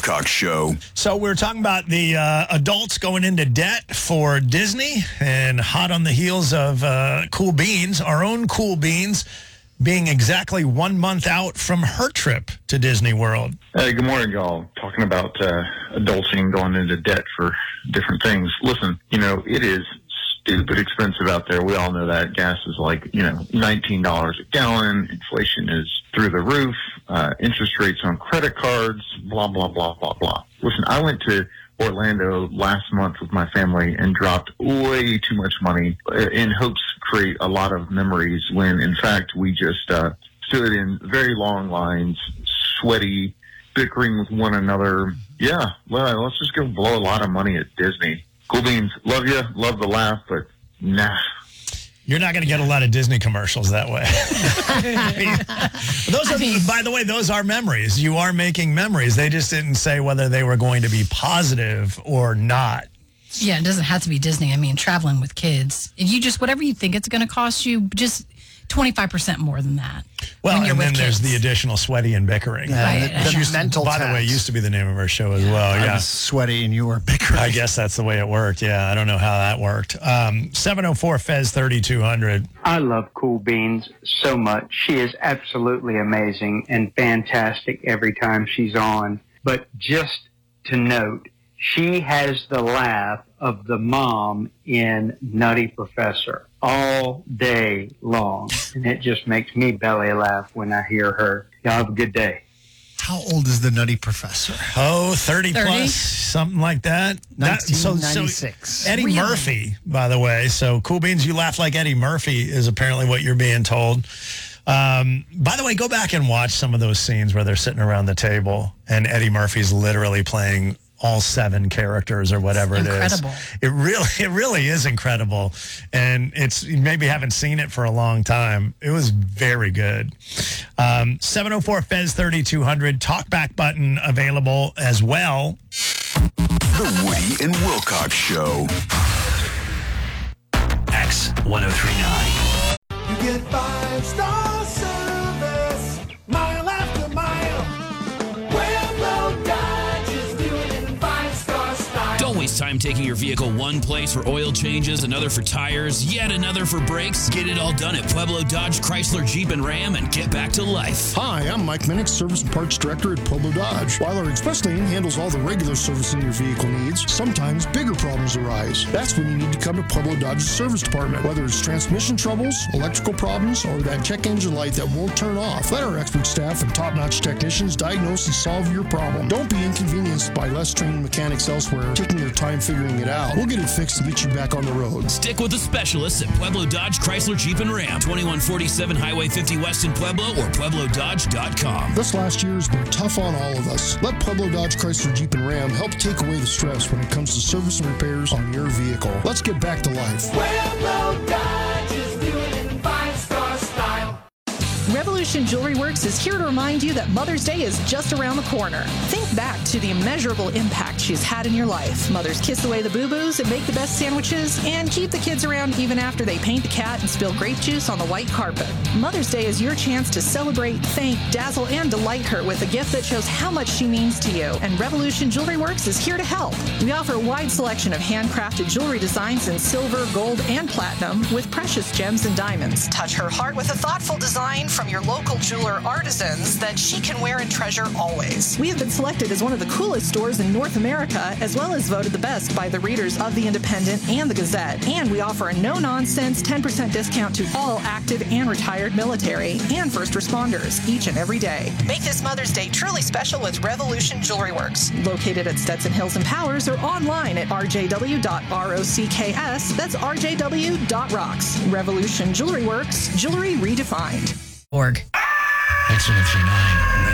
Wilcox Show. So we're talking about the adults going into debt for Disney, and hot on the heels of Cool Beans, our own Cool Beans, being exactly 1 month out from her trip to Disney World. Hey, good morning, y'all. Talking about adulting, going into debt for different things. Listen, it is stupid expensive out there. We all know that. Gas is like, $19 a gallon. Inflation is through the roof. Interest rates on credit cards, blah, blah, blah, blah, blah. Listen, I went to Orlando last month with my family and dropped way too much money in hopes to create a lot of memories when, in fact, we just stood in very long lines, sweaty, bickering with one another. Yeah, well, let's just go blow a lot of money at Disney. Cool Beans, love you, love the laugh, but nah. You're not going to get a lot of Disney commercials that way. By the way, those are memories. You are making memories. They just didn't say whether they were going to be positive or not. Yeah, it doesn't have to be Disney. I mean, traveling with kids. You just, whatever you think it's going to cost you, just 25% more than that. Well, and then there's the additional sweaty and bickering. Right. The mental by the way, used to be the name of our show as well. Yeah. I was sweaty and you were bickering. I guess that's the way it worked. Yeah, I don't know how that worked. 704 Fez 3200. I love Cool Beans so much. She is absolutely amazing and fantastic every time she's on. But just to note, she has the laugh of the mom in Nutty Professor all day long. And it just makes me belly laugh when I hear her. Y'all have a good day. How old is the Nutty Professor? Oh, 30 plus, something like that. 1996. So Eddie Murphy, by the way. So Cool Beans, you laugh like Eddie Murphy is apparently what you're being told. By the way, go back and watch some of those scenes where they're sitting around the table and Eddie Murphy's literally playing all 7 characters or whatever it is. Incredible. It really is incredible. And you maybe haven't seen it for a long time. It was very good. 704 Fez 3200 talkback button available as well. The Woody and Wilcox Show. X1039. You get 5-star service, mile after mile. Pueblo Dodge is doing it in 5-star style. Don't waste time taking your vehicle one place for oil changes, another for tires, yet another for brakes. Get it all done at Pueblo Dodge, Chrysler, Jeep, and Ram and get back to life. Hi, I'm Mike Minnick, Service and Parts Director at Pueblo Dodge. While our express lane handles all the regular servicing your vehicle needs, sometimes bigger problems arise. That's when you need to come to Pueblo Dodge's service department. Whether it's transmission troubles, electrical problems, or that check engine light that won't turn off, let our expert staff and top-notch technicians diagnose and solve your problem. Don't be inconvenienced by less trained mechanics elsewhere taking their time figuring it out. We'll get it fixed and get you back on the road. Stick with the specialists at Pueblo Dodge, Chrysler, Jeep, and Ram. 2147 Highway 50 West in Pueblo or PuebloDodge.com. This last year has been tough on all of us. Let Pueblo Dodge, Chrysler, Jeep, and Ram help take away the stress when it comes to service and repairs on your vehicle. Let's get back to life. Pueblo Dodge is doing it in 5-star style. Revolution Jewelry Works is here to remind you that Mother's Day is just around the corner. Think back to the immeasurable impact she's had in your life. Mothers kiss away the boo-boos and make the best sandwiches and keep the kids around even after they paint the cat and spill grape juice on the white carpet. Mother's Day is your chance to celebrate, thank, dazzle, and delight her with a gift that shows how much she means to you. And Revolution Jewelry Works is here to help. We offer a wide selection of handcrafted jewelry designs in silver, gold, and platinum with precious gems and diamonds. Touch her heart with a thoughtful design from your local jeweler artisans that she can wear and treasure always. We have been selected as one of the coolest stores in North America, as well as voted the best by the readers of The Independent and The Gazette. And we offer a no-nonsense 10% discount to all active and retired military and first responders each and every day. Make this Mother's Day truly special with Revolution Jewelry Works, located at Stetson Hills and Powers, or online at rjw.rocks. That's rjw.rocks. Revolution Jewelry Works, jewelry redefined. Org. X1039.